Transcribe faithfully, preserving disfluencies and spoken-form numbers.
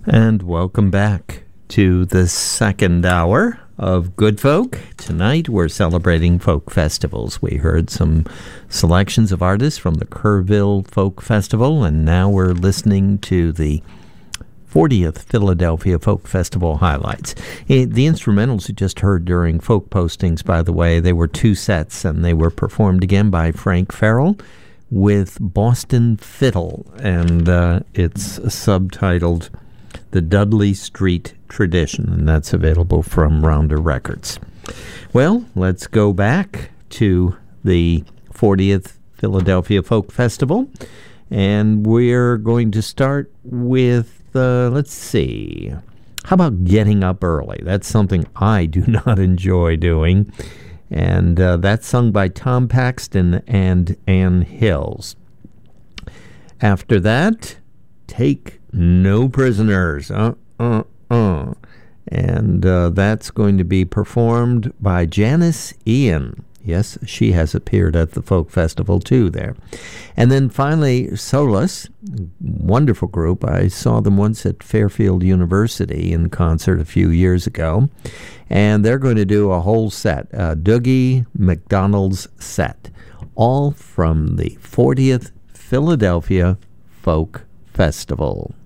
And welcome back to the second hour of Good Folk. Tonight we're celebrating folk festivals. We heard some selections of artists from the Kerrville Folk Festival, and now we're listening to the fortieth Philadelphia Folk Festival highlights. Eh, the instrumentals you just heard during folk postings, by the way, they were two sets, and they were performed again by Frank Farrell with Boston Fiddle, and uh, it's subtitled The Dudley Street Tradition, and that's available from Rounder Records. Well, let's go back to the fortieth Philadelphia Folk Festival, and we're going to start with, uh, let's see, how about getting up early? That's something I do not enjoy doing, and uh, that's sung by Tom Paxton and Ann Hills. After that, Take No Prisoners, uh, uh, uh. And uh, that's going to be performed by Janice Ian. Yes, she has appeared at the Folk Festival too there. And then finally, Solace, wonderful group. I saw them once at Fairfield University in concert a few years ago. And they're going to do a whole set, uh, Dougie McDonald's set, all from the fortieth Philadelphia Folk Festival.